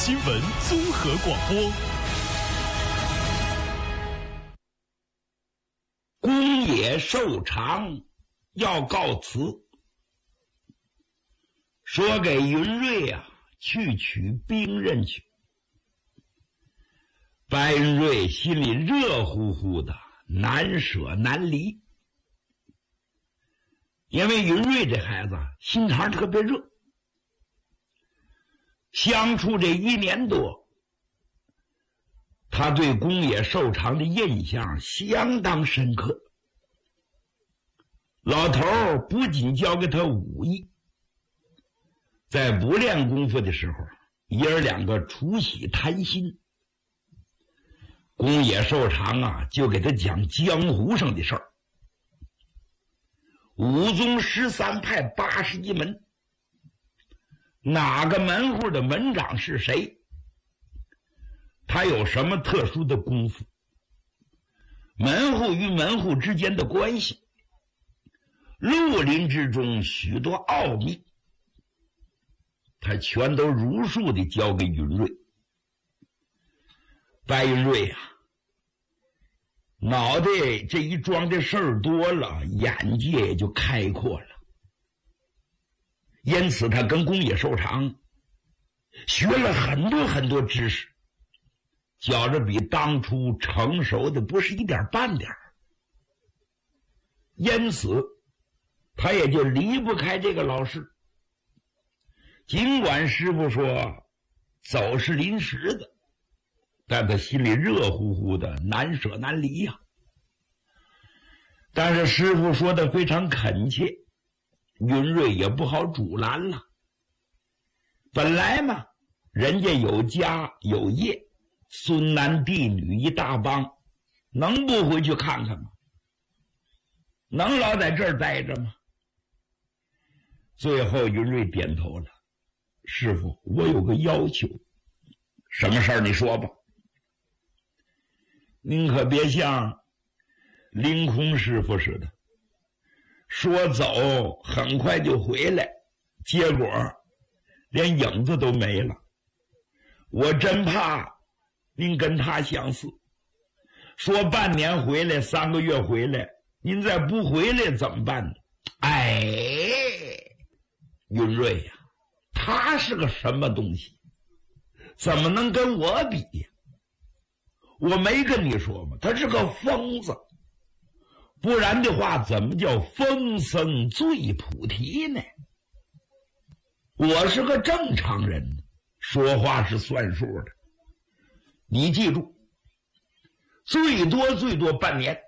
新闻综合广播。 公野寿长要告辞，说给云瑞去取兵刃去。白云瑞心里热乎乎的，难舍难离。因为云瑞这孩子心肠特别热，相处这1年多，他对公野寿长的印象相当深刻。老头儿不仅教给他武艺，在不练功夫的时候，爷儿两个除夕谈心。公野寿长就给他讲江湖上的事儿。武宗13派81门，哪个门户的门长是谁？他有什么特殊的功夫？门户与门户之间的关系，绿林之中许多奥秘，他全都如数地交给云瑞。白云瑞脑袋这一装的事儿多了，眼界也就开阔了。因此他跟公野寿长学了很多很多知识，觉着比当初成熟的不是一点半点。因此他也就离不开这个老师。尽管师傅说走是临时的，但他心里热乎乎的，难舍难离呀。但是师傅说的非常恳切，云瑞也不好阻拦了。本来嘛，人家有家有业，孙男弟女一大帮，能不回去看看吗？能老在这儿待着吗？最后云瑞点头了，师傅，我有个要求。什么事儿你说吧。您可别像凌空师傅似的，说走很快就回来，结果连影子都没了。我真怕您跟他相似，说半年回来，3个月回来，您再不回来怎么办呢？哎，云瑞呀，他是个什么东西？怎么能跟我比呀？我没跟你说吗？他是个疯子，不然的话怎么叫疯僧醉菩提呢？我是个正常人，说话是算数的。你记住，最多半年，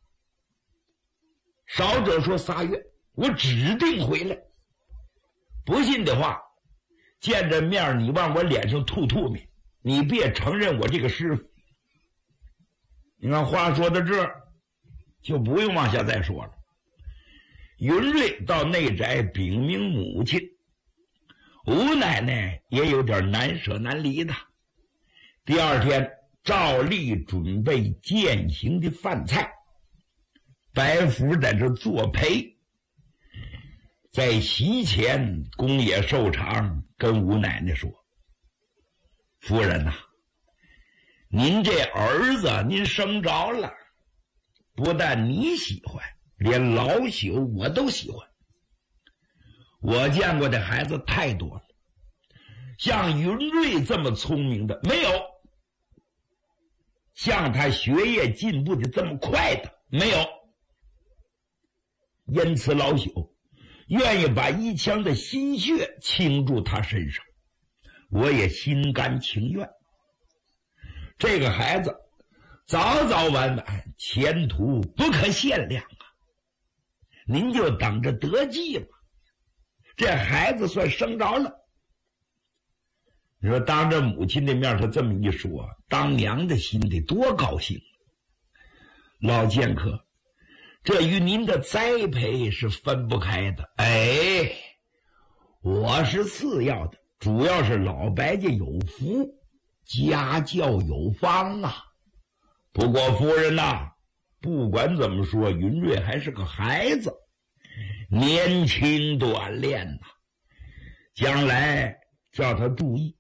少者说3月，我指定回来。不信的话，见着面你往我脸上吐唾沫，你别承认我这个师傅。你看话说到这儿，就不用往下再说了。云瑞到内宅禀明母亲，吴奶奶也有点难舍难离的。第2天照例准备饯行的饭菜，白福在这作陪。在席前，公野寿长跟吴奶奶说，夫人呐，您这儿子您生着了，不但你喜欢，连老朽我都喜欢。我见过的孩子太多了，像云瑞这么聪明的没有，像他学业进步的这么快的没有。因此老朽愿意把一腔的心血倾注他身上，我也心甘情愿。这个孩子早早晚晚前途不可限量啊！您就等着得计吧。这孩子算生着了。你说当着母亲的面他这么一说，当娘的心得多高兴。老剑客，这与您的栽培是分不开的。哎，我是次要的，主要是老白家有福，家教有方啊。不过夫人呐，不管怎么说，云瑞还是个孩子，年轻短练呐，将来叫他注意，